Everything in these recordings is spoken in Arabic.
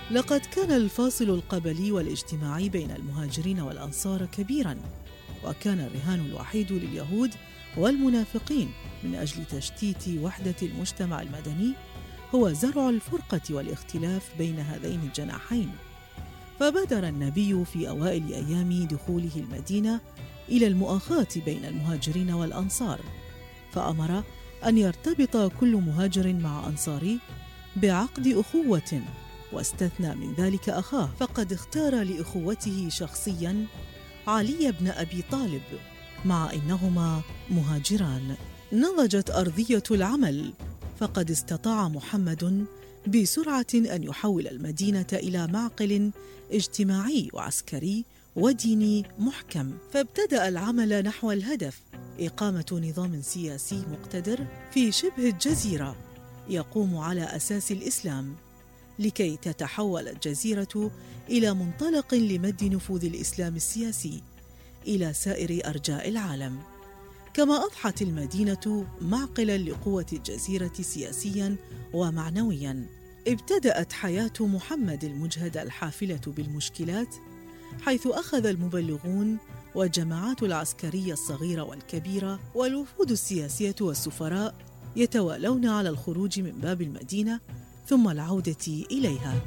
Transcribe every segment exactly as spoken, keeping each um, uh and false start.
لقد كان الفاصل القبلي والاجتماعي بين المهاجرين والأنصار كبيراً، وكان الرهان الوحيد لليهود والمنافقين من أجل تشتيت وحدة المجتمع المدني هو زرع الفرقة والاختلاف بين هذين الجناحين. فبادر النبي في أوائل أيام دخوله المدينة إلى المؤاخاة بين المهاجرين والأنصار، فأمر أن يرتبط كل مهاجر مع أنصاري بعقد أخوة، واستثنى من ذلك أخاه، فقد اختار لأخوته شخصياً علي بن أبي طالب، مع إنهما مهاجران. نضجت أرضية العمل، فقد استطاع محمد بسرعة أن يحول المدينة إلى معقل اجتماعي وعسكري وديني محكم، فابتدأ العمل نحو الهدف: إقامة نظام سياسي مقتدر في شبه الجزيرة يقوم على أساس الإسلام، لكي تتحول الجزيرة إلى منطلق لمد نفوذ الإسلام السياسي إلى سائر أرجاء العالم. كما أضحت المدينة معقلاً لقوة الجزيرة سياسياً ومعنوياً. ابتدأت حياة محمد المجهدة الحافلة بالمشكلات، حيث أخذ المبلغون والجماعات العسكرية الصغيرة والكبيرة والوفود السياسية والسفراء يتوالون على الخروج من باب المدينة ثم العودة إليها.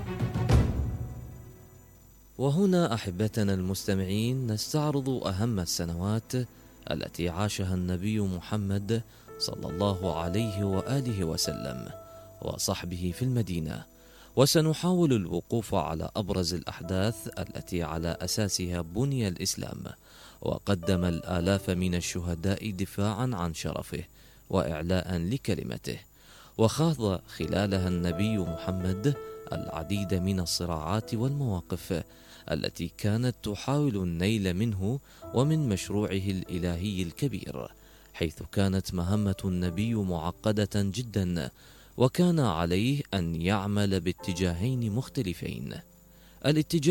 وهنا أحبتنا المستمعين نستعرض أهم السنوات التي عاشها النبي محمد صلى الله عليه وآله وسلم وصحبه في المدينة، وسنحاول الوقوف على أبرز الأحداث التي على أساسها بني الإسلام، وقدم الآلاف من الشهداء دفاعا عن شرفه وإعلاء لكلمته، وخاض خلالها النبي محمد العديد من الصراعات والمواقف التي كانت تحاول النيل منه ومن مشروعه الإلهي الكبير، حيث كانت مهمة النبي معقدة جدا، وكان عليه أن يعمل باتجاهين مختلفين: الاتجاه